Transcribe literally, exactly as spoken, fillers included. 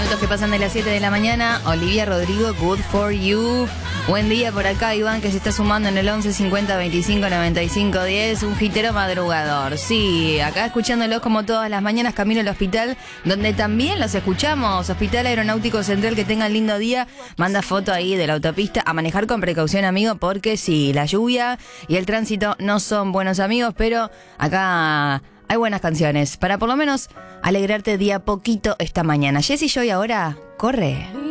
minutos que pasan de las siete de la mañana. Olivia Rodrigo, Good For You. Buen día por acá, Iván, que se está sumando en el once cincuenta veinticinco noventa y cinco diez. Un jitero madrugador. Sí, acá escuchándolos como todas las mañanas, camino al hospital, donde también los escuchamos. Hospital Aeronáutico Central, que tengan lindo día. Manda foto ahí de la autopista. A manejar con precaución, amigo, porque sí, la lluvia y el tránsito no son buenos amigos, pero acá hay buenas canciones para por lo menos alegrarte día poquito esta mañana. Jessy Joy ahora corre.